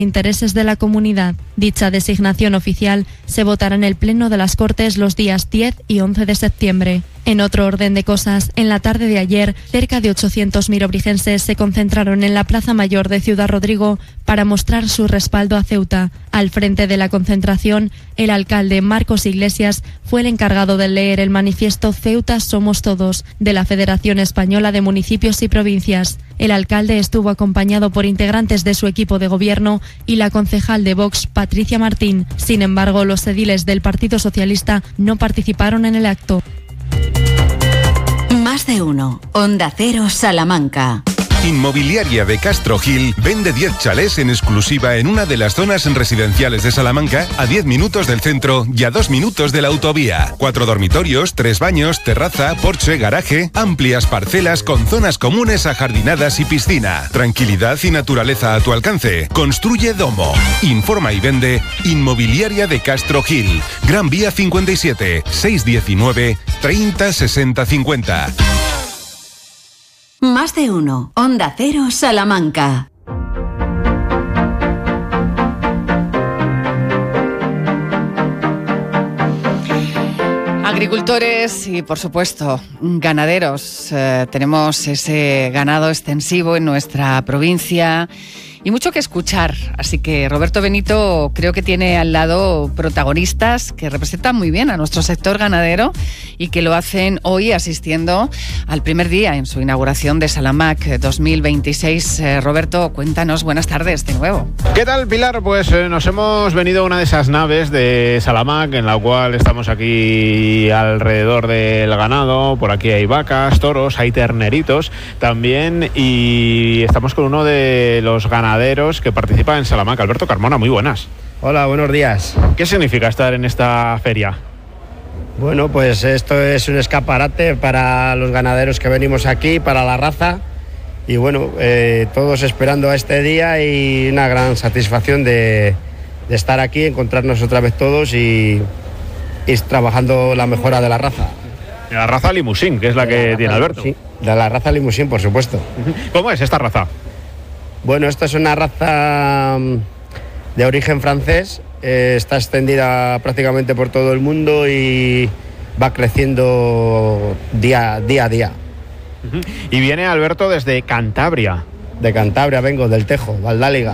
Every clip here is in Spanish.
intereses de la comunidad. Dicha designación oficial se votará en el Pleno de las Cortes los días 10 y 11 de septiembre. En otro orden de cosas, en la tarde de ayer, cerca de 800 mirobrigenses se concentraron en la Plaza Mayor de Ciudad Rodrigo para mostrar su respaldo a Ceuta. Al frente de la concentración, el alcalde Marcos Iglesias fue el encargado de leer el manifiesto Ceuta Somos Todos de la Federación Española de Municipios y Provincias. El alcalde estuvo acompañado por integrantes de su equipo de gobierno y la concejal de Vox, Patricia Martín. Sin embargo, los ediles del Partido Socialista no participaron en el acto. Más de uno. Onda Cero Salamanca. Inmobiliaria de Castro Gil vende 10 chalés en exclusiva en una de las zonas residenciales de Salamanca, a 10 minutos del centro y a 2 minutos de la autovía. 4 dormitorios, 3 baños, terraza, porche, garaje, amplias parcelas con zonas comunes ajardinadas y piscina. Tranquilidad y naturaleza a tu alcance. Construye Domo. Informa y vende Inmobiliaria de Castro Gil. Gran Vía 57, 619 30 60 50. Más de uno. Onda Cero Salamanca. Agricultores y, por supuesto, ganaderos. Tenemos ese ganado extensivo en nuestra provincia y mucho que escuchar. Así que Roberto Benito creo que tiene al lado protagonistas que representan muy bien a nuestro sector ganadero y que lo hacen hoy asistiendo al primer día en su inauguración de Salamac 2026. Roberto, cuéntanos, buenas tardes de nuevo. ¿Qué tal, Pilar? Pues nos hemos venido a una de esas naves de Salamac en la cual estamos aquí alrededor del ganado. Por aquí hay vacas, toros, hay terneritos también y estamos con uno de los ganaderos que participa en Salamac. Alberto Carmona, muy buenas. Hola, buenos días. ¿Qué significa estar en esta feria? Bueno, pues esto es un escaparate para los ganaderos que venimos aquí, para la raza. Y bueno, todos esperando a este día y una gran satisfacción de estar aquí, encontrarnos otra vez todos y trabajando la mejora de la raza. La raza Limousin, que es la que tiene Alberto. Sí, de la raza Limousin, por supuesto. ¿Cómo es esta raza? Bueno, esta es una raza de origen francés, está extendida prácticamente por todo el mundo y va creciendo día a día. Y viene Alberto desde Cantabria. De Cantabria vengo, del Tejo, Valdáliga.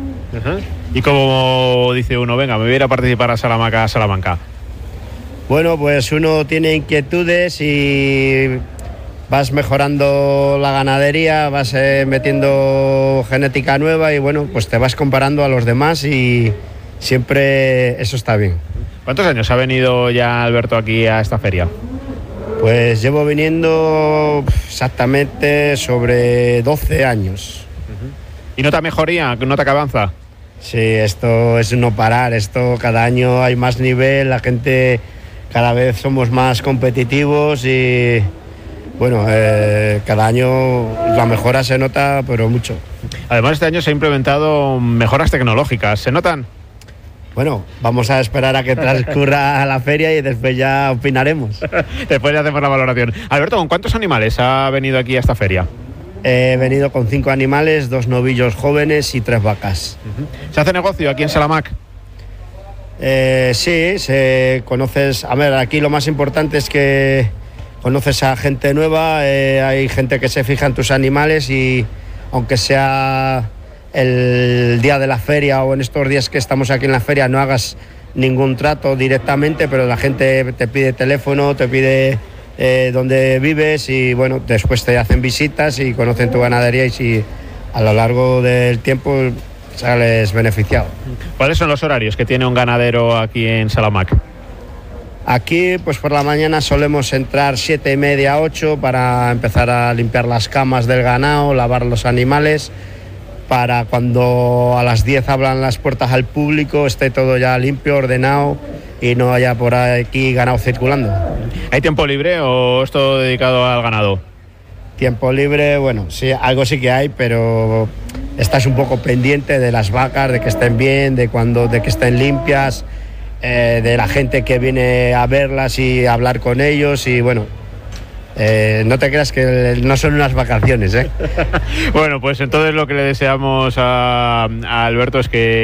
¿Y cómo dice uno, venga, me voy a ir a participar a Salamanca? Bueno, pues uno tiene inquietudes y vas mejorando la ganadería, vas metiendo genética nueva y bueno, pues te vas comparando a los demás y siempre eso está bien. ¿Cuántos años ha venido ya Alberto aquí a esta feria? Pues llevo viniendo exactamente sobre 12 años. ¿Y nota mejoría, nota que avanza? Sí, esto es no parar, esto cada año hay más nivel, la gente cada vez somos más competitivos y bueno, cada año la mejora se nota, pero mucho. Además, este año se ha implementado mejoras tecnológicas. ¿Se notan? Bueno, vamos a esperar a que transcurra la feria y después ya opinaremos. Después ya hacemos la valoración. Alberto, ¿con cuántos animales ha venido aquí a esta feria? He venido con 5 animales, 2 novillos jóvenes y 3 vacas. ¿Se hace negocio aquí en Salamac? Sí, conoces. A ver, aquí lo más importante es que conoces a gente nueva, hay gente que se fija en tus animales y aunque sea el día de la feria o en estos días que estamos aquí en la feria no hagas ningún trato directamente, pero la gente te pide teléfono, te pide dónde vives y bueno, después te hacen visitas y conocen tu ganadería y si a lo largo del tiempo sales beneficiado. ¿Cuáles son los horarios que tiene un ganadero aquí en Salamac? Aquí, pues por la mañana solemos entrar 7:30, 8 para empezar a limpiar las camas del ganado, lavar los animales, para cuando a las 10 abran las puertas al público esté todo ya limpio, ordenado y no haya por aquí ganado circulando. ¿Hay tiempo libre o es todo dedicado al ganado? Tiempo libre, bueno, sí, algo sí que hay, pero estás un poco pendiente de las vacas, de que estén bien, de que estén limpias, de la gente que viene a verlas y a hablar con ellos y bueno, no te creas que no son unas vacaciones, ¿eh? Bueno, pues entonces lo que le deseamos a Alberto es que